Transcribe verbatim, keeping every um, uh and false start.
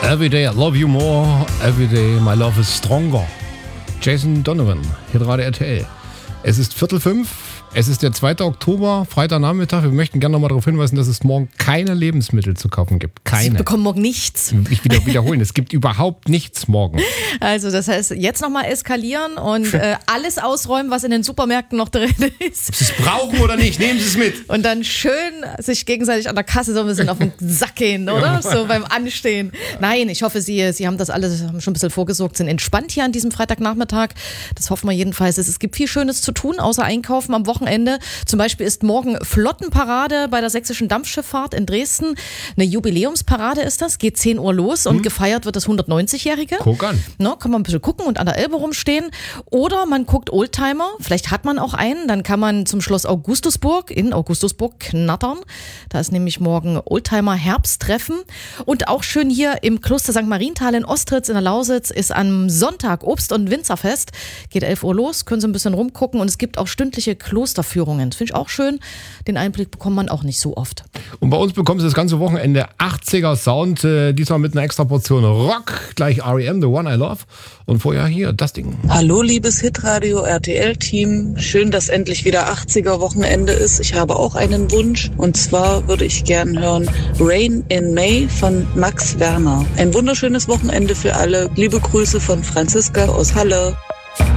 Every day I love you more, every day my love is stronger. Jason Donovan, hier gerade R T L. Es ist Viertel fünf, es ist der zweite Oktober, Freitagnachmittag. Wir möchten gerne nochmal darauf hinweisen, dass es morgen keine Lebensmittel zu kaufen gibt. Keine. Sie bekommen morgen nichts. Ich will wiederholen, es gibt überhaupt nichts morgen. Also das heißt, jetzt nochmal eskalieren und äh, alles ausräumen, was in den Supermärkten noch drin ist. Ob Sie es brauchen oder nicht, nehmen Sie es mit. Und dann schön sich gegenseitig an der Kasse so ein bisschen auf den Sack gehen, oder? So beim Anstehen. Nein, ich hoffe, Sie, Sie haben das alles haben schon ein bisschen vorgesorgt, sind entspannt hier an diesem Freitagnachmittag. Das hoffen wir jedenfalls. Es gibt viel Schönes zu tun, außer Einkaufen am Wochenende. Zum Beispiel ist morgen Flottenparade bei der Sächsischen Dampfschifffahrt in Dresden. Eine Jubiläumsparade ist das, geht zehn Uhr los und hm. gefeiert wird das hundertneunzigjährige. Guck an. No, kann man ein bisschen gucken und an der Elbe rumstehen. Oder man guckt Oldtimer, vielleicht hat man auch einen, dann kann man zum Schloss Augustusburg in Augustusburg knattern. Da ist nämlich morgen Oldtimer Herbsttreffen. Und auch schön hier im Kloster Sankt Marienthal in Ostritz in der Lausitz ist am Sonntag Obst- und Winzerfest. Geht elf Uhr los, können Sie ein bisschen rumgucken und es gibt auch stündliche Klosterführungen. Das finde ich auch schön. Den Einblick bekommt man auch nicht so oft. Und bei uns bekommen Sie das ganze Wochenende achtziger Sound, äh, diesmal mit einer extra Portion Rock, gleich R E M, The One I Love. Und vorher hier das Ding. Hallo liebes Hitradio R T L-Team, schön, dass endlich wieder achtziger Wochenende ist. Ich habe auch einen Wunsch und zwar würde ich gern hören Rain in May von Max Werner. Ein wunderschönes Wochenende für alle. Liebe Grüße von Franziska aus Halle.